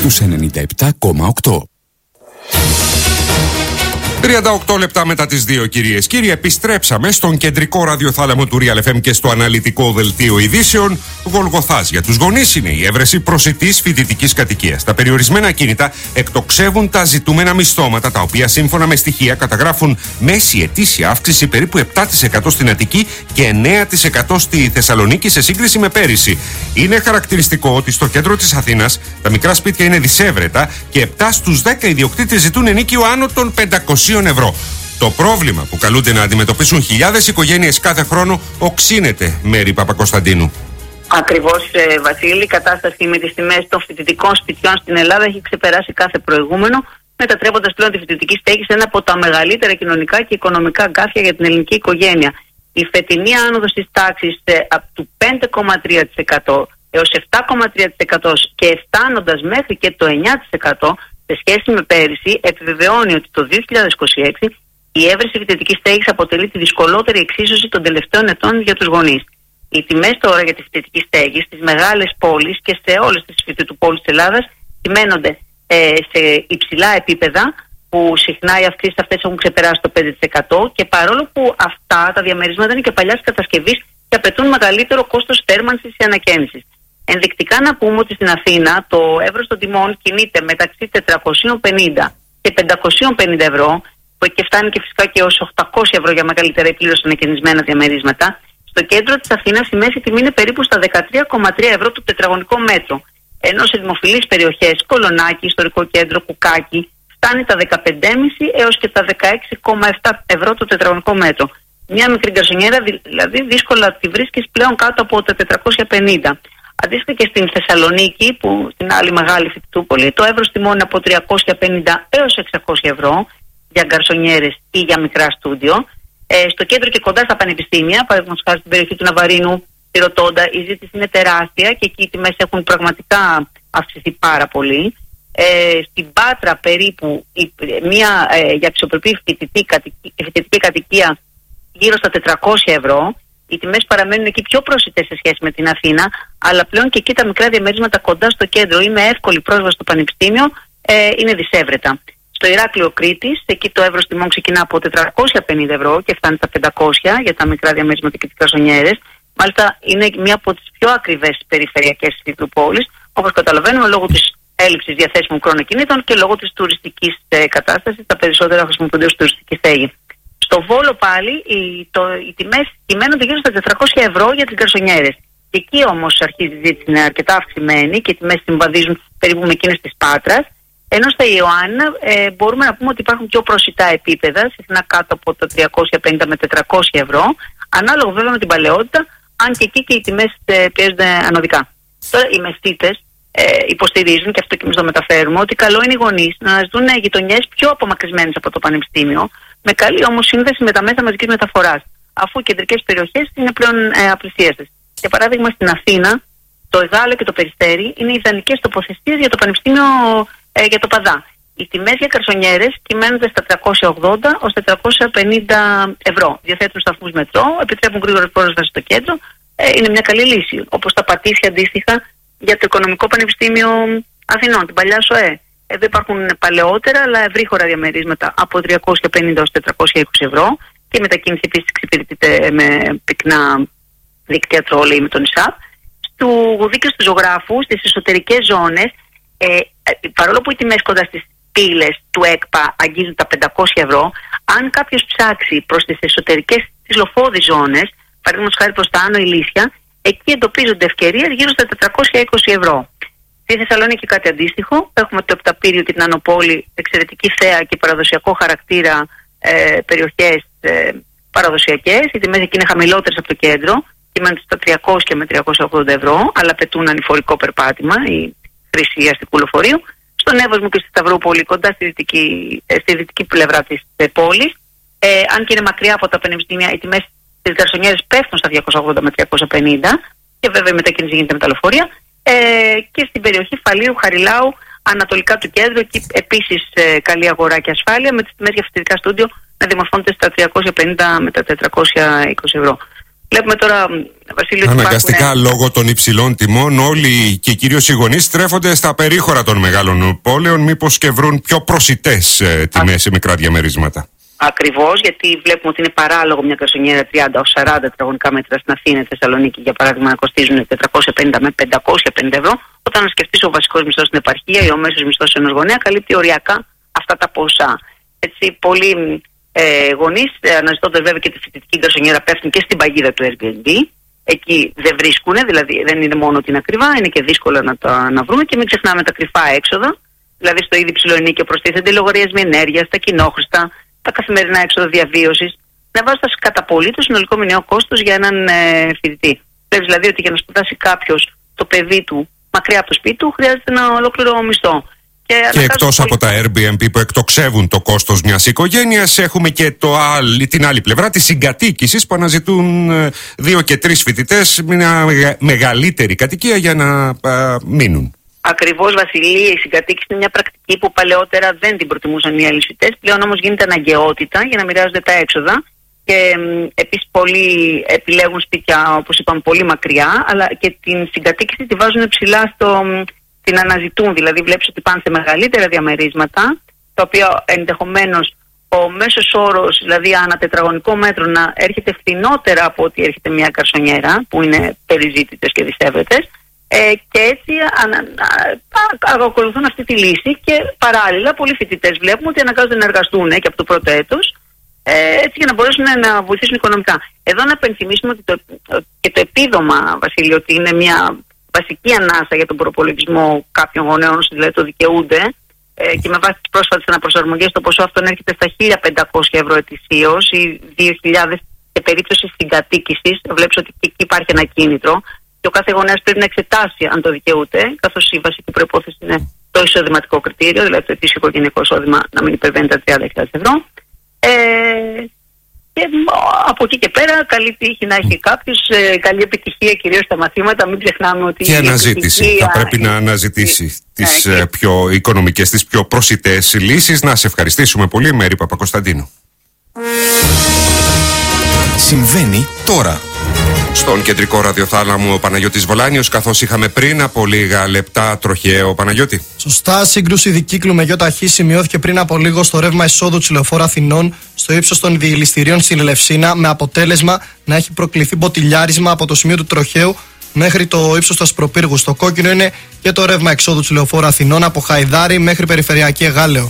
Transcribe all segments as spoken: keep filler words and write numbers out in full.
στους ενενήντα επτά κόμμα οκτώ. τριάντα οκτώ λεπτά μετά τις δύο, κυρίες. Κύριοι, επιστρέψαμε στον κεντρικό ραδιοθάλαμο του Real εφ εμ και στο αναλυτικό δελτίο ειδήσεων. Γολγοθάς για τους γονείς είναι η έβρεση προσιτής φοιτητικής κατοικίας. Τα περιορισμένα ακίνητα εκτοξεύουν τα ζητούμενα μισθώματα, τα οποία σύμφωνα με στοιχεία καταγράφουν μέση ετήσια αύξηση περίπου επτά τοις εκατό στην Αττική και εννέα τοις εκατό στη Θεσσαλονίκη σε σύγκριση με πέρυσι. Είναι χαρακτηριστικό ότι στο κέντρο της Αθήνας τα μικρά σπίτια είναι δισεύρετα και επτά στους δέκα ιδιοκτήτες ζητούν ενοίκιο άνω των πεντακόσια ευρώ. Το πρόβλημα που καλούνται να αντιμετωπίσουν χιλιάδες οικογένειες κάθε χρόνο οξύνεται, Μέρη Παπακοσταντίνου. Ακριβώς, ε, Βασίλη, η κατάσταση με τις τιμές των φοιτητικών σπιτιών στην Ελλάδα έχει ξεπεράσει κάθε προηγούμενο, μετατρέποντας πλέον τη φοιτητική στέγη σε ένα από τα μεγαλύτερα κοινωνικά και οικονομικά γκάθια για την ελληνική οικογένεια. Η φετινή άνοδος της τάξης ε, από του πέντε κόμμα τρία τοις εκατό έως επτά κόμμα τρία τοις εκατό και φτάνοντας μέχρι και το εννέα τοις εκατό σε σχέση με πέρυσι, επιβεβαιώνει ότι το δύο χιλιάδες είκοσι έξι η έβρεση φοιτητικής στέγης αποτελεί τη δυσκολότερη εξίσωση των τελευταίων ετών για τους γονείς. Οι τιμές τώρα για τη φοιτητική στέγη στις μεγάλες πόλεις και σε όλες τις φοιτητοπόλεις της Ελλάδας κυμαίνονται ε, σε υψηλά επίπεδα, που συχνά οι αυξήσεις αυτές έχουν ξεπεράσει το πέντε τοις εκατό, και παρόλο που αυτά τα διαμερίσματα είναι και παλιάς κατασκευής και απαιτούν μεγαλύτερο κόστος θέρμανσης ή ανακαίνησης. Ενδεικτικά να πούμε ότι στην Αθήνα το εύρος των τιμών κινείται μεταξύ τετρακόσια πενήντα και πεντακόσια πενήντα ευρώ, και φτάνει και φυσικά και ως οκτακόσια ευρώ για μεγαλύτερα ή πλήρως ανακαινισμένα διαμερίσματα. Στο κέντρο της Αθήνας η μέση τιμή είναι περίπου στα δεκατρία κόμμα τρία ευρώ το τετραγωνικό μέτρο, ενώ σε δημοφιλείς περιοχές, Κολονάκι, Ιστορικό Κέντρο, Κουκάκι, φτάνει τα δεκαπέντε κόμμα πέντε έως και τα δεκαέξι κόμμα επτά ευρώ το τετραγωνικό μέτρο. Μια μικρή γκαρσονιέρα δηλαδή δύσκολα τη βρίσκεις πλέον κάτω από τα τετρακόσια πενήντα. Αντίστοιχα και στην Θεσσαλονίκη, που στην άλλη μεγάλη φοιτητούπολη, το εύρος τιμών είναι από τριακόσια πενήντα έως εξακόσια ευρώ για γκαρσονιέρες ή για μικρά στούντιο. Ε, στο κέντρο και κοντά στα πανεπιστήμια, παραδείγματος χάρη στην περιοχή του Ναβαρίνου, στη Ροτόντα, η ζήτηση είναι τεράστια και εκεί οι τιμές έχουν πραγματικά αυξηθεί πάρα πολύ. Ε, στην Πάτρα περίπου η, μια ε, για αξιοπρεπή φοιτητική κατοικία, φοιτητική κατοικία γύρω στα τετρακόσια ευρώ. Οι τιμές παραμένουν εκεί πιο προσιτές σε σχέση με την Αθήνα, αλλά πλέον και εκεί τα μικρά διαμερίσματα κοντά στο κέντρο ή με εύκολη πρόσβαση στο πανεπιστήμιο ε, είναι δισεύρετα. Στο Ηράκλειο Κρήτης, εκεί το εύρος τιμών ξεκινά από τετρακόσια πενήντα ευρώ και φτάνει στα πεντακόσια για τα μικρά διαμερίσματα και τις γκαρσονιέρες. Μάλιστα είναι μία από τις πιο ακριβές περιφερειακές φοιτητοπόλεις, όπως καταλαβαίνουμε, λόγω της έλλειψης διαθέσιμων κρονοκινήτων και λόγω της τουριστικής ε, κατάστασης. Τα περισσότερα χρησιμοποιούνται ως τουριστική στέγη. Στο Βόλο πάλι οι, το, οι τιμές κυμαίνονται γύρω στα τετρακόσια ευρώ για τις γκαρσονιέρες. Και εκεί όμως αρχίζει η ζήτηση να είναι αρκετά αυξημένη και οι τιμές συμβαδίζουν περίπου με εκείνες της Πάτρας. Ενώ στα Ιωάννα ε, μπορούμε να πούμε ότι υπάρχουν πιο προσιτά επίπεδα, συχνά κάτω από τα τριακόσια πενήντα με τετρακόσια ευρώ, ανάλογα βέβαια με την παλαιότητα, αν και εκεί και οι τιμές ε, πιέζονται ανωδικά. Τώρα οι μεσίτες ε, υποστηρίζουν, και αυτό και εμείς το μεταφέρουμε, ότι καλό είναι οι γονείς να αναζητούν γειτονιές πιο απομακρυσμένες από το πανεπιστήμιο, με καλή όμως σύνδεση με τα μέσα μαζικής μεταφοράς, αφού οι κεντρικές περιοχές είναι πλέον ε, απλησίαστες. Για παράδειγμα, στην Αθήνα, το Εγάλεο και το Περιστέρι είναι ιδανικές τοποθεσίες για το Πανεπιστήμιο, ε, για το Παδά. Οι τιμές για καρσονιέρες κυμαίνονται στα τριακόσια ογδόντα έως τετρακόσια πενήντα ευρώ. Διαθέτουν σταθμούς μετρό, επιτρέπουν γρήγορη πρόσβαση στο κέντρο. Ε, είναι μια καλή λύση. Όπως τα Πατήσια αντίστοιχα για το Οικονομικό Πανεπιστήμιο Αθηνών, την παλιά ΣΟΕ. Εδώ υπάρχουν παλαιότερα αλλά ευρύχωρα διαμερίσματα από τριακόσια πενήντα έως τετρακόσια είκοσι ευρώ και η μετακίνηση επίσης εξυπηρετείται με πυκνά δίκτυα τρόλεϊ με τον ΙΣΑΠ. Στου δίκαιο του ζωγράφου, στις εσωτερικές ζώνες, ε, παρόλο που οι τιμές κοντά στις πύλες του ΕΚΠΑ αγγίζουν τα πεντακόσια ευρώ, αν κάποιος ψάξει προς τις εσωτερικές της λοφόδης ζώνες, παραδείγματος χάρη προς τα Άνω Ηλίσια, εκεί εντοπίζονται ευκαιρίες γύρω στα τετρακόσια είκοσι ευρώ. Στη Θεσσαλονίκη κάτι αντίστοιχο. Έχουμε το Επταπύριο και την Ανοπόλη, εξαιρετική θέα και παραδοσιακό χαρακτήρα ε, περιοχές ε, παραδοσιακές. Οι τιμές εκεί είναι χαμηλότερες από το κέντρο, κυμαίνονται στα τριακόσια με τριακόσια ογδόντα ευρώ, αλλά απαιτούν ανηφορικό περπάτημα ή χρήση αστικού λεωφορείου. Στον Εύωσμο και στη Σταυρούπολη, κοντά στη δυτική, στη δυτική πλευρά της ε, πόλης, ε, αν και είναι μακριά από τα πανεπιστήμια, οι τιμές στις γκαρσονιέρες πέφτουν στα διακόσια ογδόντα με τριακόσια πενήντα και βέβαια η μετακίνηση γίνεται με τα λεωφορεία. Ε, και στην περιοχή Φαλήρου, Χαριλάου, ανατολικά του κέντρου, εκεί επίσης ε, καλή αγορά και ασφάλεια, με τις τιμές για φοιτητικά στούντιο να δημορφώνονται στα τριακόσια πενήντα με τα τετρακόσια είκοσι ευρώ. Βλέπουμε τώρα, Βασίλειο, αναγκαστικά υπάρχουν... λόγω των υψηλών τιμών όλοι και κυρίως οι γονείς στρέφονται στα περίχωρα των μεγάλων πόλεων, μήπως και βρουν πιο προσιτές ε, τιμές σε μικρά διαμερίσματα. Ακριβώς, γιατί βλέπουμε ότι είναι παράλογο μια καρσονιέρα τριάντα έως σαράντα τετραγωνικά μέτρα στην Αθήνα, Θεσσαλονίκη για παράδειγμα, να κοστίζουν τετρακόσια πενήντα με πεντακόσια πενήντα ευρώ, όταν σκεφτείς ο βασικός μισθός στην επαρχία ή ο μέσος μισθός ενός γονέα καλύπτει οριακά αυτά τα ποσά. Έτσι, πολλοί ε, γονείς, ε, αναζητώντας βέβαια και τη φοιτητική καρσονιέρα, πέφτουν και στην παγίδα του Airbnb. Εκεί δεν βρίσκουν, δηλαδή δεν είναι μόνο ότι είναι ακριβά, είναι και δύσκολο να τα να βρούμε, και μην ξεχνάμε τα κρυφά έξοδα. Δηλαδή στο ήδη ψηλό ενοίκιο προστίθενται λογαριασμοί ενέργειας, τα κοινόχρηστα, τα καθημερινά έξοδα διαβίωσης, να βάζοντας κατά πολύ το συνολικό μηνιαίο κόστος για έναν ε, φοιτητή. Βλέπεις δηλαδή ότι για να σπουδάσει κάποιος το παιδί του μακριά από το σπίτι του χρειάζεται ένα ολόκληρο μισθό. Και, και εκτός πολύ... από τα Airbnb που εκτοξεύουν το κόστος μιας οικογένειας, έχουμε και το άλλη, την άλλη πλευρά της συγκατοίκησης που αναζητούν ε, δύο και τρεις φοιτητές μια μεγαλύτερη κατοικία για να ε, μείνουν. Ακριβώς, Βασιλή, η συγκατοίκηση είναι μια πρακτική που παλαιότερα δεν την προτιμούσαν οι Έλληνες φοιτητές, πλέον όμως γίνεται αναγκαιότητα για να μοιράζονται τα έξοδα. Και επίσης πολλοί επιλέγουν σπίτια, όπως είπαμε, πολύ μακριά, αλλά και την συγκατοίκηση τη βάζουν ψηλά στο. Την αναζητούν, δηλαδή βλέπεις ότι πάνε σε μεγαλύτερα διαμερίσματα, τα οποία ενδεχομένως ο μέσος όρος, δηλαδή ανά τετραγωνικό μέτρο, να έρχεται φθηνότερα από ότι έρχεται μια καρσονιέρα, που είναι περιζήτητες και δυσέβρετες, ε, και έτσι ακολουθούν αυτή τη λύση, και παράλληλα πολλοί φοιτητές βλέπουμε ότι αναγκάζονται να εργαστούν ε, και από το πρώτο έτος, ε, έτσι για να μπορέσουν να βοηθήσουν οικονομικά. Εδώ να επενθυμίσουμε ότι το, και το επίδομα, Βασίλειο, ότι είναι μια βασική ανάσα για τον προπολογισμό κάποιων γονέων, δηλαδή το δικαιούνται, ε, και με βάση τις πρόσφατες αναπροσαρμογές το ποσό αυτό έρχεται στα χίλια πεντακόσια ευρώ ετησίως ή δύο χιλιάδες σε περίπτωση συγκατοίκησης. Βλέπεις ότι και εκεί υπάρχει ένα κίνητρο και ο κάθε γονέας πρέπει να εξετάσει αν το δικαιούται, καθώς η βασική προϋπόθεση είναι το εισοδηματικό κριτήριο, δηλαδή το ετήσιο οικογενειακό εισόδημα να μην υπερβαίνει τα τριάντα χιλιάδες ευρώ. Ε, Και από εκεί και πέρα, καλή τύχη να έχει κάποιος, ε, καλή επιτυχία κυρίως στα μαθήματα. Μην ξεχνάμε ότι. Και αναζήτηση. Θα πρέπει να αναζητήσει τις ε, πιο οικονομικές, τις πιο προσιτές λύσεις. Να σε ευχαριστήσουμε πολύ, Μέρη Παπακοσταντίνου. Συμβαίνει τώρα. Στον κεντρικό ραδιοθάλαμο ο Παναγιώτης Βολάνιος, καθώς είχαμε πριν από λίγα λεπτά τροχαίο. Παναγιώτη. Σωστά, σύγκρουση δικύκλου με γιοταχή σημειώθηκε πριν από λίγο στο ρεύμα εισόδου της Λεωφόρου Αθηνών, στο ύψος των διελιστηρίων στην Ελευσίνα, με αποτέλεσμα να έχει προκληθεί μποτιλιάρισμα από το σημείο του τροχαίου μέχρι το ύψος του Ασπροπύργου. Στο κόκκινο είναι και το ρεύμα εξόδου της Λεωφόρου Αθηνών από Χαϊδάρη μέχρι Περιφερειακή Εγάλεο.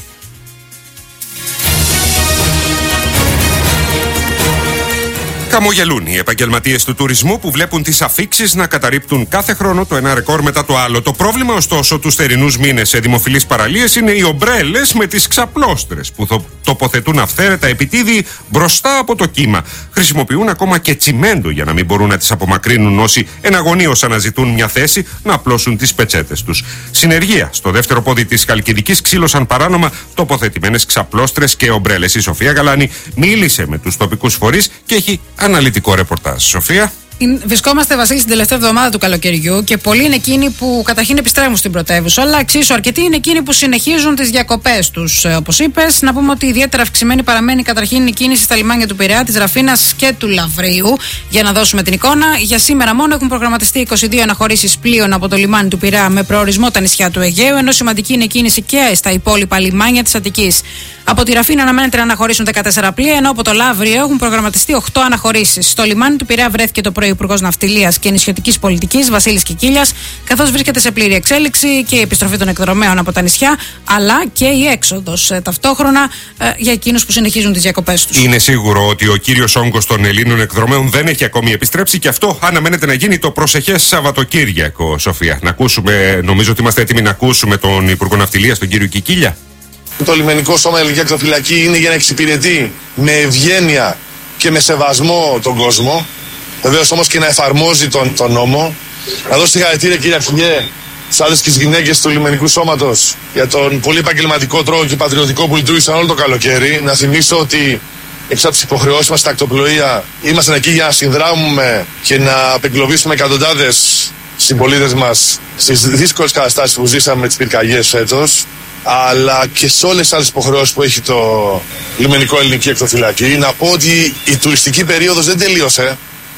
Χαμογελούν οι επαγγελματίες του τουρισμού που βλέπουν τις αφίξεις να καταρρίπτουν κάθε χρόνο το ένα ρεκόρ μετά το άλλο. Το πρόβλημα, ωστόσο, τους θερινούς μήνες σε δημοφιλείς παραλίες είναι οι ομπρέλες με τις ξαπλώστρες που τοποθετούν αυθαίρετα επιτίδη μπροστά από το κύμα. Χρησιμοποιούν ακόμα και τσιμέντο για να μην μπορούν να τις απομακρύνουν όσοι εναγωνίως αναζητούν μια θέση να απλώσουν τις πετσέτες τους. Συνεργεία στο δεύτερο πόδι της Χαλκιδικής ξύλωσαν παράνομα τοποθετημένες ξαπλώστρες και ομπρέλες. Η Σοφία Γαλάνη μίλησε με τους τοπικούς φορείς και έχει αναλυτικό ρεπορτάζ. Σοφία. Βρισκόμαστε, Βασίλη, στην τελευταία εβδομάδα του καλοκαιριού και πολλοί είναι εκείνοι που καταρχήν επιστρέφουν στην πρωτεύουσα, αλλά εξίσου αρκετοί είναι εκείνοι που συνεχίζουν τις διακοπές τους. Όπως είπες, να πούμε ότι ιδιαίτερα αυξημένη παραμένει καταρχήν η κίνηση στα λιμάνια του Πειραιά, της Ραφίνας και του Λαυρίου. Για να δώσουμε την εικόνα, για σήμερα μόνο έχουν προγραμματιστεί είκοσι δύο αναχωρήσεις πλοίων από το λιμάνι του Πειραιά με προορισμό τα νησιά του Αιγαίου, ενώ σημαντική είναι η κίνηση και στα υπόλοιπα λιμάνια της Αττικής. Από τη Ραφίνα αναμένεται να αναχωρήσουν δεκατέσσερα πλοία, ενώ από το Λαύριο έχουν προγραμματιστεί οκτώ αναχωρήσεις. Στο λιμάνι του Πειραιά βρέθηκε το πρωί ο Υπουργός Ναυτιλίας και Νησιωτικής Πολιτικής, Βασίλης Κικίλιας, καθώς βρίσκεται σε πλήρη εξέλιξη και η επιστροφή των εκδρομέων από τα νησιά, αλλά και η έξοδος ε, ταυτόχρονα ε, για εκείνους που συνεχίζουν τις διακοπές τους. Είναι σίγουρο ότι ο κύριος όγκος των Ελλήνων εκδρομέων δεν έχει ακόμη επιστρέψει και αυτό αναμένεται να γίνει το προσεχές Σαββατοκύριακο, Σοφία. Να ακούσουμε, νομίζω ότι είμαστε έτοιμοι να ακούσουμε τον Υπουργό Ναυτιλίας, τον κύριο Κικίλια. Το λιμενικό σώμα ελληνική ακτοφυλακή είναι για να εξυπηρετεί με ευγένεια και με σεβασμό τον κόσμο, βεβαίως όμως και να εφαρμόζει τον, τον νόμο. Να δώσω συγχαρητήρια, κύριε Αρχηγέ, στους άντρες και τις γυναίκες του λιμενικού σώματος για τον πολύ επαγγελματικό τρόπο και πατριωτικό που λειτουργήσαν όλο το καλοκαίρι. Να θυμίσω ότι έξω από τις υποχρεώσεις μας στα ακτοπλοεία ήμασταν εκεί για να συνδράμουμε και να απεγκλωβίσουμε εκατοντάδες συμπολίτες μας στις δύσκολες καταστάσεις που ζήσαμε με τις πυρκαγιές φέτος, αλλά και σε όλες τις άλλες υποχρεώσεις που έχει το λιμενικό ελληνική ακτοφυλακή. Να πω ότι η τουριστική περίοδος δεν τελείωσε.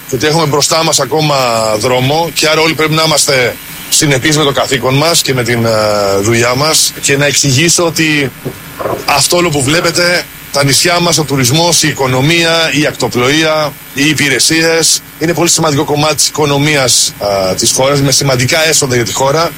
και ότι έχουμε μπροστά μας ακόμα δρόμο και άρα όλοι πρέπει να είμαστε συνεπείς με το καθήκον μας και με την uh, δουλειά μας και να εξηγήσω ότι αυτό όλο που βλέπετε, τα νησιά μας, ο τουρισμός, η οικονομία, η ακτοπλοεία, οι υπηρεσίες είναι πολύ σημαντικό κομμάτι της οικονομίας uh, της χώρας με σημαντικά έσοδα για τη χώρα.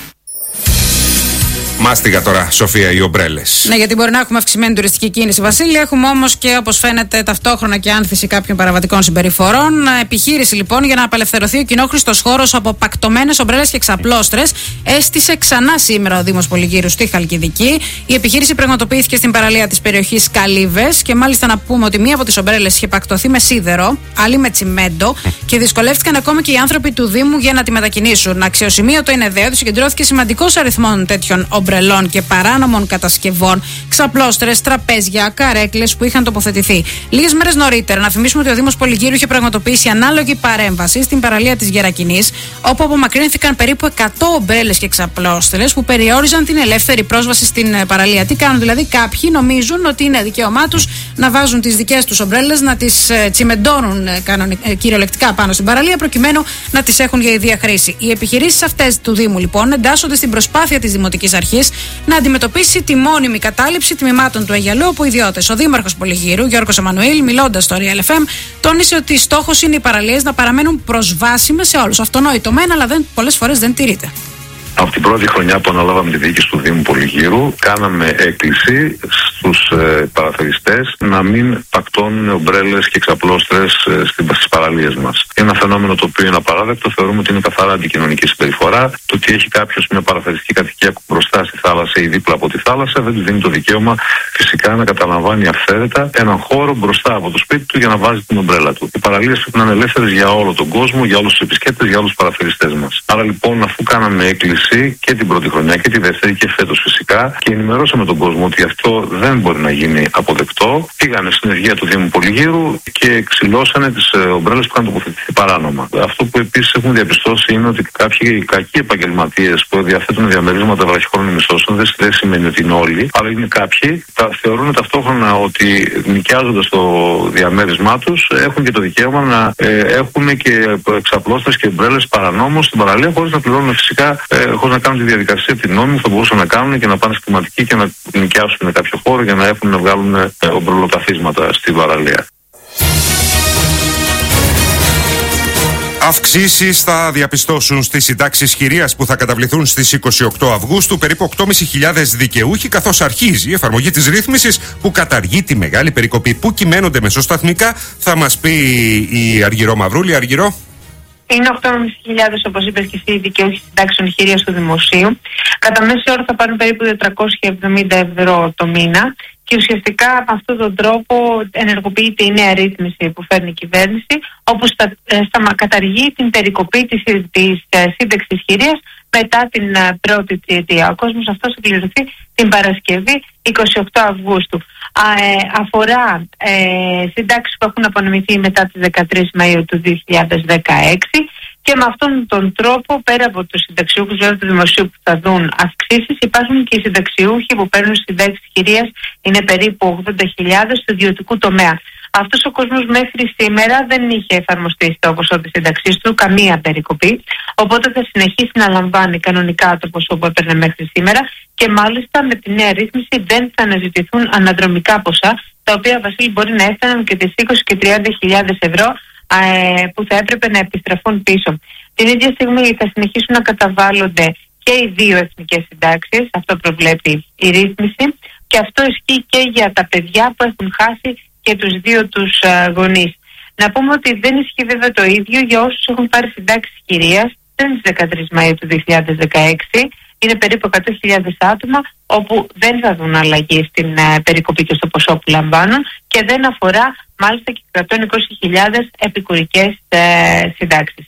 Μάστιγα τώρα, Σοφία, οι ομπρέλες. Ναι, γιατί μπορεί να έχουμε αυξημένη τουριστική κίνηση, Βασίλη. Έχουμε όμως και, όπως φαίνεται, ταυτόχρονα και άνθηση κάποιων παραβατικών συμπεριφορών. Επιχείρηση, λοιπόν, για να απελευθερωθεί ο κοινόχρηστος χώρος από πακτωμένες ομπρέλες και εξαπλώστρες, έστησε ξανά σήμερα ο Δήμος Πολυγύρου στη Χαλκιδική. Η επιχείρηση πραγματοποιήθηκε στην παραλία της περιοχής Καλύβες και μάλιστα να πούμε ότι μία από τις ομπρέλες είχε πακτωθεί με σίδερο, άλλη με τσιμέντο και δυσκολεύτηκαν ακόμα και οι άνθρωποι του Δήμου για να τη μετακινήσουν. Αξιοσημείωτο είναι δε ότι συγκεντρώθηκε σημαντικός αριθμός τέτοιων ομπρελών και παράνομων κατασκευών, ξαπλώστρες, τραπέζια, καρέκλες που είχαν τοποθετηθεί. Λίγες μέρες νωρίτερα, να θυμίσουμε ότι ο Δήμος Πολυγύρου είχε πραγματοποιήσει ανάλογη παρέμβαση στην παραλία της Γερακινής, όπου απομακρύνθηκαν περίπου εκατό ομπρέλες και ξαπλώστρες που περιόριζαν την ελεύθερη πρόσβαση στην παραλία. Τι κάνουν δηλαδή? Κάποιοι νομίζουν ότι είναι δικαίωμά τους να βάζουν τις δικές τους ομπρέλες, να τις τσιμεντώνουν κυριολεκτικά πάνω στην παραλία, προκειμένου να τις έχουν για ιδία χρήση. Οι επιχειρήσεις αυτές του Δήμου, λοιπόν, εντάσσονται στην προσπάθεια της Δημοτικής Αρχής να αντιμετωπίσει τη μόνιμη κατάληψη τμήματων του Αιγιαλού από ιδιώτες. Ο Δήμαρχος Πολυγύρου, Γιώργος Εμμανουήλ, μιλώντας στο Real εφ εμ, τόνισε ότι στόχος είναι οι παραλίες να παραμένουν προσβάσιμες σε όλους. Αυτονόητο μεν, αλλά δεν, πολλές φορές δεν τηρείται. Από την πρώτη χρονιά που αναλάβαμε τη διοίκηση του Δήμου Πολυγύρου, κάναμε έκκληση στους ε, παραθεριστές να μην πακτώνουν ομπρέλες και εξαπλώστρες ε, στις παραλίες μας. Είναι ένα φαινόμενο το οποίο είναι απαράδεκτο, θεωρούμε ότι είναι καθαρά αντικοινωνική συμπεριφορά. Το ότι έχει κάποιος μια παραθεριστική κατοικία μπροστά στη θάλασσα ή δίπλα από τη θάλασσα δεν του δίνει το δικαίωμα φυσικά να καταλαμβάνει αυθαίρετα έναν χώρο μπροστά από το σπίτι του για να βάζει την ομπρέλα του. Οι παραλίες πρέπει να είναι ελεύθερες για όλο τον κόσμο, για όλους τους επισκέπτες, για όλους τους παραθεριστές μας. Άρα λοιπόν, αφού κάναμε έκκληση και την πρώτη χρονιά και τη δεύτερη και φέτος φυσικά και ενημερώσαμε τον κόσμο ότι αυτό δεν μπορεί να γίνει αποδεκτό, πήγανε στην ενεργεία του Δήμου Πολυγύρου και ξυλώσανε τις ομπρέλες που είχαν τοποθετηθεί παράνομα. Αυτό που επίσης έχουμε διαπιστώσει είναι ότι κάποιοι κακοί επαγγελματίες που διαθέτουν διαμερίσματα βραχυχρόνων μισθώσεων, δεν σημαίνει ότι είναι όλοι, αλλά είναι κάποιοι, τα θεωρούν ταυτόχρονα ότι νοικιάζοντας το διαμέρισμά τους έχουν και το δικαίωμα να ε, έχουν και εξαπλώστρες και ομπρέλες παρανόμως στην παραλία χωρίς να πληρώνουν φυσικά. Ε, χωρίς να κάνουν τη διαδικασία την νόμιμη που θα μπορούσαν να κάνουν και να πάνε στη κλιματική και να νοικιάσουν κάποιο χώρο για να έχουν να βγάλουν ε, ομπρελοκαθίσματα στην παραλία. Αυξήσεις θα διαπιστώσουν στις συντάξεις χειρίας που θα καταβληθούν στις είκοσι οκτώ Αυγούστου περίπου οκτώ χιλιάδες πεντακόσιοι δικαιούχοι, καθώς αρχίζει η εφαρμογή της ρύθμισης που καταργεί τη μεγάλη περικοπή. Πού κυμαίνονται μεσοσταθμικά, θα μας πει η Αργυρό Μαυρούλη. Αργυρό. Είναι οκτώ χιλιάδες πεντακόσιοι, όπως είπες και εσύ, οι δικαιούχοι συντάξεων χειρίας του Δημοσίου. Κατά μέση όρο θα πάρουν περίπου τετρακόσια εβδομήντα ευρώ το μήνα και ουσιαστικά με αυτόν τον τρόπο ενεργοποιείται η νέα ρύθμιση που φέρνει η κυβέρνηση, όπου στα, στα, καταργεί την περικοπή της, της σύνταξης χειρίας μετά την πρώτη τριετία. Ο κόσμος αυτός θα πληρωθεί την Παρασκευή εικοστή ογδόη Αυγούστου. Α, ε, αφορά ε, συντάξεις που έχουν απονεμηθεί μετά τις δεκατρείς Μαΐου του δύο χιλιάδες δεκαέξι και με αυτόν τον τρόπο, πέρα από τους συνταξιούχους του Δημοσίου που θα δουν αυξήσεις, υπάρχουν και οι συνταξιούχοι που παίρνουν συντάξεις χειρίας, είναι περίπου ογδόντα χιλιάδες του ιδιωτικού τομέα. Αυτός ο κόσμος μέχρι σήμερα δεν είχε εφαρμοστεί στο ποσό της σύνταξής του καμία περικοπή, οπότε θα συνεχίσει να λαμβάνει κανονικά το ποσό που έπαιρνε μέχρι σήμερα και μάλιστα με τη νέα ρύθμιση δεν θα αναζητηθούν αναδρομικά ποσά, τα οποία, Βασίλη, μπορεί να έφταναν και τις είκοσι και τριάντα χιλιάδες ευρώ ε, που θα έπρεπε να επιστραφούν πίσω. Την ίδια στιγμή θα συνεχίσουν να καταβάλλονται και οι δύο εθνικές συντάξεις, αυτό προβλέπει η ρύθμιση, και αυτό ισχύει και για τα παιδιά που έχουν χάσει και τους δύο τους uh, γονείς. Να πούμε ότι δεν ισχύει βέβαια το ίδιο για όσους έχουν πάρει συντάξεις χειρίας πριν τις δεκατρείς Μαΐου του δύο χιλιάδες δεκαέξι. Είναι περίπου εκατό χιλιάδες άτομα όπου δεν θα δουν αλλαγή στην uh, περικοπή και στο ποσό που λαμβάνουν και δεν αφορά μάλιστα και εκατόν είκοσι χιλιάδες επικουρικές uh, συντάξεις.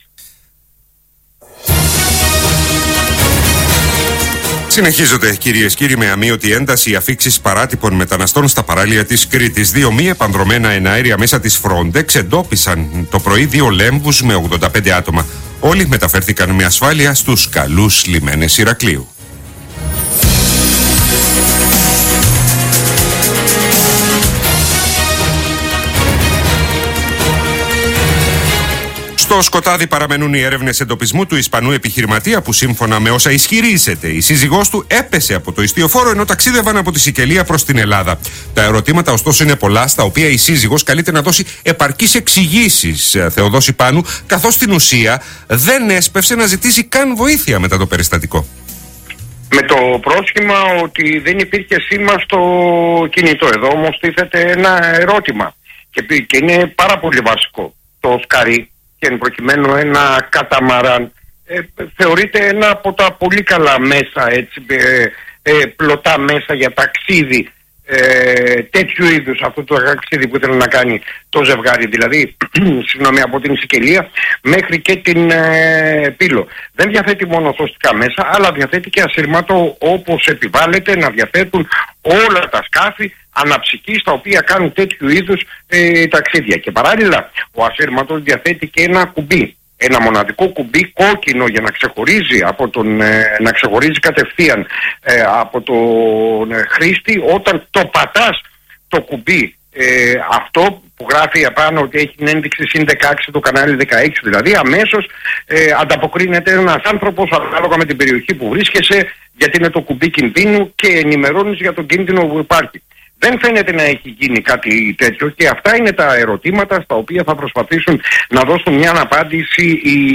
Συνεχίζονται, κυρίες και κύριοι, με αμύωτη ένταση οι αφίξεις παράτυπων μεταναστών στα παράλια της Κρήτης. Δύο μη επανδρομένα εναέρια μέσα της Frontex εντόπισαν το πρωί δύο λέμβους με ογδόντα πέντε άτομα. Όλοι μεταφέρθηκαν με ασφάλεια στους καλούς λιμένες Ηρακλείου. Στο σκοτάδι παραμένουν οι έρευνες εντοπισμού του Ισπανού επιχειρηματία που, σύμφωνα με όσα ισχυρίζεται, η σύζυγός του έπεσε από το ιστιοφόρο ενώ ταξίδευαν από τη Σικελία προς την Ελλάδα. Τα ερωτήματα, ωστόσο, είναι πολλά, στα οποία η σύζυγος καλείται να δώσει επαρκείς εξηγήσεις, Θεοδόση Πάνου, καθώς στην ουσία δεν έσπευσε να ζητήσει καν βοήθεια μετά το περιστατικό. Με το πρόσχημα ότι δεν υπήρχε σήμα στο κινητό. Εδώ όμως τίθεται ένα ερώτημα και, και είναι πάρα πολύ βασικό. Το σκαρί, και εν προκειμένου ένα καταμαράν, ε, θεωρείται ένα από τα πολύ καλά μέσα, έτσι, ε, ε, πλωτά μέσα για ταξίδι, ε, τέτοιου είδους, αυτό το ταξίδι που ήθελε να κάνει το ζευγάρι, δηλαδή συγγνώμη, από την Σικελία μέχρι και την ε, Πύλο. Δεν διαθέτει μόνο σωστικά μέσα, αλλά διαθέτει και ασύρματο, όπως επιβάλλεται να διαθέτουν όλα τα σκάφη αναψυκής τα οποία κάνουν τέτοιου είδους ε, ταξίδια. Και παράλληλα ο ασύρματος διαθέτει και ένα κουμπί, ένα μοναδικό κουμπί κόκκινο για να ξεχωρίζει, από τον, ε, να ξεχωρίζει κατευθείαν ε, από τον ε, χρήστη όταν το πατάς το κουμπί ε, αυτό που γράφει απάνω ότι έχει την ένδειξη συν δεκαέξι, το κανάλι δεκαέξι, δηλαδή αμέσως ε, ανταποκρίνεται ένας άνθρωπος ανάλογα με την περιοχή που βρίσκεσαι, γιατί είναι το κουμπί κινδύνου και ενημερώνεις για τον κίνδυνο που υπάρχει. Δεν φαίνεται να έχει γίνει κάτι τέτοιο και αυτά είναι τα ερωτήματα στα οποία θα προσπαθήσουν να δώσουν μια απάντηση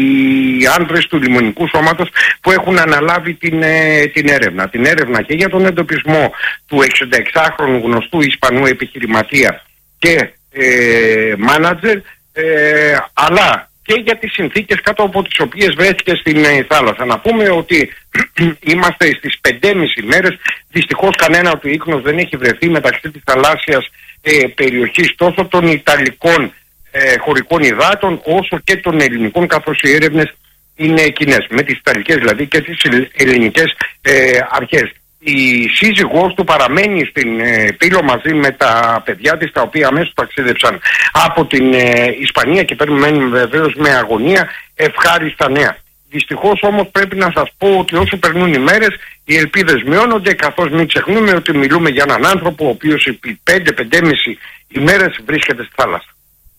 οι άντρες του Λιμονικού Σώματος που έχουν αναλάβει την, την έρευνα. Την έρευνα και για τον εντοπισμό του εξηνταεξάχρονου γνωστού Ισπανού επιχειρηματία και ε, μάνατζερ, ε, αλλά και για τις συνθήκες κάτω από τις οποίες βρέθηκε στην ε, θάλασσα. Να πούμε ότι είμαστε στις πεντέμισι μέρες, δυστυχώς κανένα του ίχνος δεν έχει βρεθεί μεταξύ της θαλάσσιας ε, περιοχής τόσο των Ιταλικών ε, χωρικών υδάτων όσο και των ελληνικών, καθώς οι έρευνες είναι κοινές, με τις Ιταλικές δηλαδή και τις ελληνικές ε, αρχές. Η σύζυγός του παραμένει στην ε, Πύλο μαζί με τα παιδιά της, τα οποία αμέσως ταξίδεψαν από την ε, Ισπανία και περιμένουν βεβαίως με αγωνία ευχάριστα νέα. Δυστυχώς όμως πρέπει να σας πω ότι όσο περνούν οι μέρες οι ελπίδες μειώνονται, καθώς μην ξεχνούμε ότι μιλούμε για έναν άνθρωπο ο οποίος επί πέντε με πεντέμισι ημέρες βρίσκεται στη θάλασσα.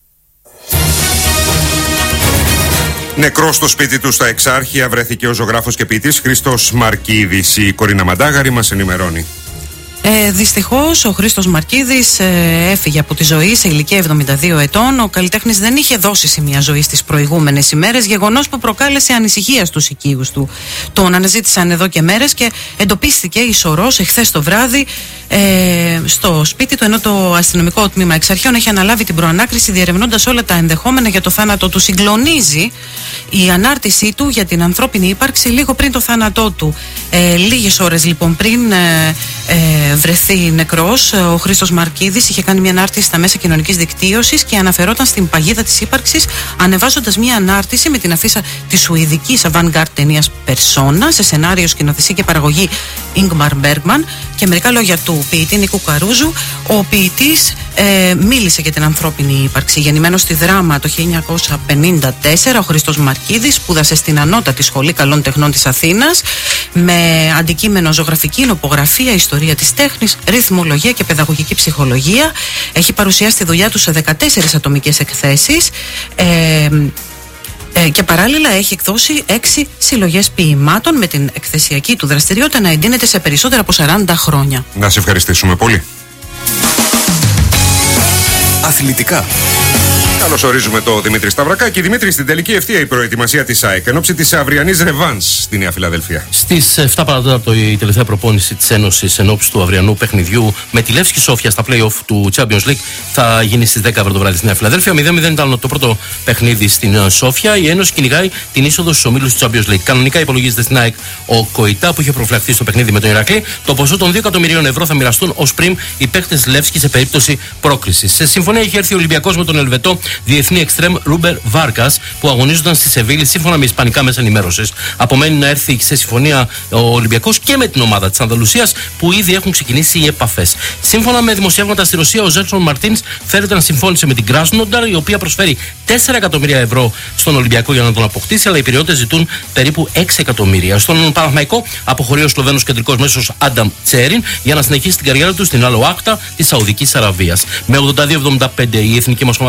Νεκρός στο σπίτι του στα Εξάρχεια βρέθηκε ο ζωγράφος και ποιητής Χρήστος Μαρκίδης. Η Κορίνα Μαντάγαρη μας ενημερώνει. Ε, δυστυχώς ο Χρήστος Μαρκίδης ε, έφυγε από τη ζωή σε ηλικία εβδομήντα δύο ετών. Ο καλλιτέχνης δεν είχε δώσει σημεία ζωής στις προηγούμενες ημέρες, γεγονός που προκάλεσε ανησυχία στους οικείους του. Τον αναζήτησαν εδώ και μέρες και εντοπίστηκε ισορρός εχθές το βράδυ ε, στο σπίτι του, ενώ το αστυνομικό τμήμα Εξαρχείων έχει αναλάβει την προανάκριση διερευνώντας όλα τα ενδεχόμενα για το θάνατο του. Συγκλονίζει η ανάρτησή του για την ανθρώπινη ύπαρξη λίγο πριν το θάνατό του. Ε, λίγες ώρες λοιπόν πριν ε, ε, βρεθεί νεκρός, ο Χρήστος Μαρκίδης είχε κάνει μια ανάρτηση στα μέσα κοινωνικής δικτύωσης και αναφερόταν στην παγίδα της ύπαρξης, ανεβάζοντας μια ανάρτηση με την αφίσα της σουηδικής avant-garde ταινίας Persona σε σενάριο, σκηνοθεσία και παραγωγή Ingmar Bergman και μερικά λόγια του ποιητή Νίκου Καρούζου. Ο ποιητής ε, μίλησε για την ανθρώπινη ύπαρξη. Γεννημένος στη Δράμα το χίλια εννιακόσια πενήντα τέσσερα, ο Χρήστος Μαρκίδης σπούδασε στην Ανώτατη Σχολή Καλών Τεχνών της Αθήνας με αντικείμενο ζωγραφική, νοπογραφία, ιστορία της τέχνης, ρυθμολογία και παιδαγωγική ψυχολογία. Έχει παρουσιάσει τη δουλειά του σε δεκατέσσερις ατομικές εκθέσεις ε, ε, και παράλληλα έχει εκδώσει έξι συλλογές ποιημάτων, με την εκθεσιακή του δραστηριότητα να εντείνεται σε περισσότερα από σαράντα χρόνια. Να σε ευχαριστήσουμε πολύ. Αθλητικά. Καλώς ορίζουμε το Δημήτρη Σταυρακάκη. Δημήτρη, στην τελική ευθεία η προετοιμασία της ΑΕΚ εν ώψη της αυριανής ρεβάνς στη Νέα Φιλαδελφία. Στις εφτά παρατέταρτο η τελευταία προπόνηση της Ένωσης εν ώψη του αυριανού παιχνιδιού με τη Λεύσκη Σόφια στα play-off του Champions League θα γίνει στις δέκα το βράδυ στη Νέα Φιλαδέλφια. μηδέν μηδέν ήταν το πρώτο παιχνίδι στην Σόφια. Η Ένωση κυνηγάει την είσοδο στους ομίλους του Champions League. Κανονικά υπολογίζεται στην ΑΕΚ ο Κοϊτά που είχε προφυλαχθεί στο παιχνίδι με τον Ηρακλή. Το ποσό των δύο εκατομμυρίων ευρώ θα μοιραστούν ως πριμ οι παίκτες Λεύσκη σε περίπτωση πρόκρισης. Σε συμφωνία έχει έρθει ο Ολυμπιακός με τον Ελβετό διεθνή εξτρέμ Ρούμπερ Βάρκας που αγωνίζονταν στη Σεβίλη σύμφωνα με ισπανικά μέσα ενημέρωσης. Απομένει να έρθει σε συμφωνία ο Ολυμπιακός και με την ομάδα της Ανδαλουσίας που ήδη έχουν ξεκινήσει οι επαφές. Σύμφωνα με δημοσιεύματα στη Ρωσία, ο Ζέρσον Μαρτίνς φέρεται να συμφώνησε με την Κράσνονταρ, η οποία προσφέρει τέσσερα εκατομμύρια ευρώ στον Ολυμπιακό για να τον αποκτήσει, αλλά οι Πειριώτες ζητούν περίπου έξι εκατομμύρια. Στον Παναθηναϊκό αποχωρεί ο Σλοβαίνος κεντρικός μέσος Άνταμ Τσέριν για να συνεχίσει την καριέρα του στην Άλλο Άκτα της Σαουδικής Αραβίας. Με ογδόντα δύο εβδομήντα πέντε η εθνική μας ομάδα μπάσκετ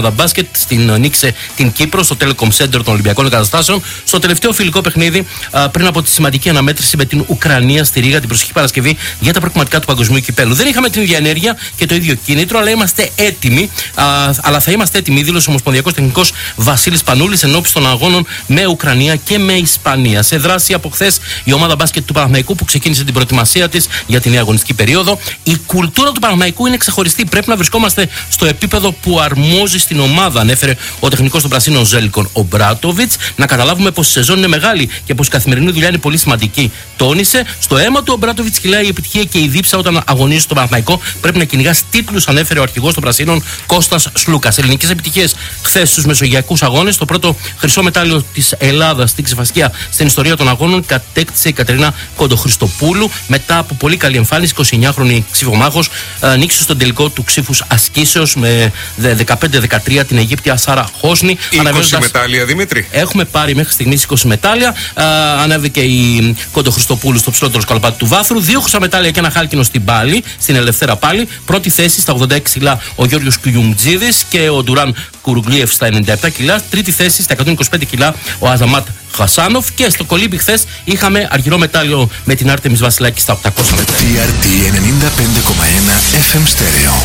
στην νίκησε την Κύπρο στο Telecom Center των Ολυμπιακών Εγκαταστάσεων. Στο τελευταίο φιλικό παιχνίδι, α, πριν από τη σημαντική αναμέτρηση με την Ουκρανία στη Ρήγα την προσεχή Παρασκευή για τα προκριματικά του Παγκοσμίου Κυπέλου. Δεν είχαμε την ίδια ενέργεια και το ίδιο κίνητρο, αλλά είμαστε έτοιμοι. Α, αλλά θα είμαστε έτοιμοι, δήλωσε ο Ομοσπονδιακός Τεχνικός Βασίλης Πανούλης ενώπιση των αγώνων με Ουκρανία και με Ισπανία. Σε δράση από χθες η ομάδα μπάσκετ του Παναθηναϊκού που ξεκίνησε την προετοιμασία της για τη νέα αγωνιστική περίοδο. Η κουλτούρα του Παναθηναϊκού είναι ξεχωριστή. Πρέπει να βρισκόμαστε στο επίπεδο που αρμόζει στην ομάδα, ανέφερε ο τεχνικός των Πρασίνων Ζέλικον, ο Μπράτοβιτς. Να καταλάβουμε πως η σεζόν είναι μεγάλη και πως η καθημερινή δουλειά είναι πολύ σημαντική. Τόνισε, στο αίμα του ο Μπράτοβιτς κυλάει η επιτυχία και η δίψα όταν αγωνίζει στον Παναθηναϊκό. Πρέπει να κυνηγάς τίτλους, ανέφερε ο αρχηγός των Πρασίνων Κώστας Σλούκας. Ελληνικές επιτυχίες χθες στους μεσογειακούς αγώνες. Το πρώτο χρυσό μετάλλιο της Ελλάδας στην ξεφασκία στην ιστορία των αγώνων κατέκτησε η Κατερίνα Κοντοχριστοπούλου μετά από πολύ καλή εμφάνιση. εικοσιεννιάχρονη ξυφομάχος νίκησε στον τελικό του ξύφους ασκήσεως με δεκαπέντε δεκατρία την Αιγύπτια Σάρα Χόσνη. είκοσι μετάλλια, Δημήτρη. Έχουμε πάρει μέχρι στιγμής είκοσι μετάλλια. Α, ανέβηκε η Κοντοχριστοπούλου στο ψηλότερο σκαλοπάτι του βάθρου. Δύο χρυσά μετάλλια και ένα χάλκινο στην πάλη, στην Ελευθέρα πάλι. Πρώτη θέση στα ογδόντα έξι κιλά ο Γιώργος Κουγιουμτζίδης και ο Ντουράν Κουρουγλίεφ στα ενενήντα επτά κιλά. Τρίτη θέση στα εκατόν είκοσι πέντε κιλά ο Αζαμάτ Χασάνοφ. Και στο κολύμπι χθες είχαμε αργυρό μετάλλιο με την Άρτεμις Βασιλάκη στα οκτακόσια μετρά. τι αρ τι ενενήντα πέντε κόμμα ένα εφ εμ Stereo.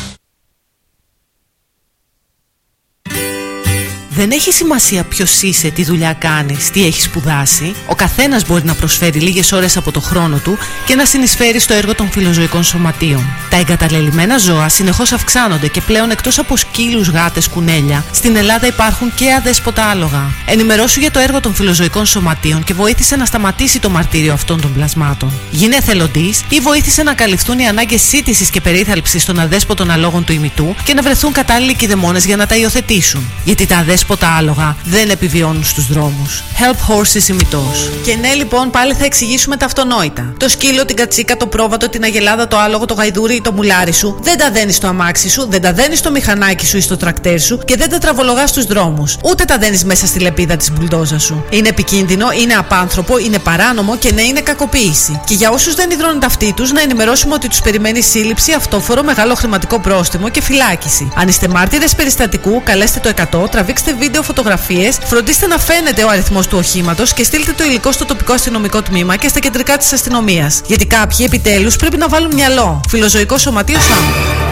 Δεν έχει σημασία ποιος είσαι, τι δουλειά κάνεις, τι έχεις σπουδάσει. Ο καθένας μπορεί να προσφέρει λίγες ώρες από το χρόνο του και να συνεισφέρει στο έργο των φιλοζωικών σωματείων. Τα εγκαταλελειμμένα ζώα συνεχώς αυξάνονται και πλέον εκτός από σκύλους, γάτες, κουνέλια, στην Ελλάδα υπάρχουν και αδέσποτα άλογα. Ενημερώσου για το έργο των φιλοζωικών σωματείων και βοήθησε να σταματήσει το μαρτύριο αυτών των πλασμάτων. Γίνε εθελοντής ή βοήθησε να καλυφθούν οι ανάγκες σύντησης και περίθαλψης των αδέσποτων αλόγων του ημιτού και να βρεθούν κατάλληλοι κηδεμόνες για να τα υιοθετήσουν. Γιατί τα αδέσποτα άλογα δεν επιβιώνουν στους δρόμους. Help Horses ημιτός. Και ναι, λοιπόν, πάλι θα εξηγήσουμε τα αυτονόητα. Το σκύλο, την κατσίκα, το πρόβατο, την αγελάδα, το άλογο, το γαϊδούρι ή το μουλάρι σου δεν τα δένεις στο αμάξι σου, δεν τα δένεις στο μηχανάκι σου ή στο τρακτέρ σου και δεν τα τραβολογάς στους δρόμους. Ούτε τα δένεις μέσα στη λεπίδα της μπουλντόζα σου. Είναι επικίνδυνο, είναι απάνθρωπο, είναι παράνομο και ναι, είναι κακοποίηση. Και για όσους δεν υδρώνουν τα αυτή τους, να ενημερώσουμε ότι τους περιμένει σύλληψη, αυτόφορο, μεγάλο χρηματικό πρόστιμο και φυλάκιση. Αν είστε μάρτυρες περιστατικού, καλέστε το εκατό, τραβήξτε βίντεο, φωτογραφίες, φροντίστε να φαίνεται ο αριθμός του οχήματος και στείλτε το υλικό στο τοπικό αστυνομικό τμήμα και στα κεντρικά της αστυνομίας. Γιατί κάποιοι επιτέλους πρέπει να βάλουν μυαλό. Φιλοζωικό Σωματείο Σάμου.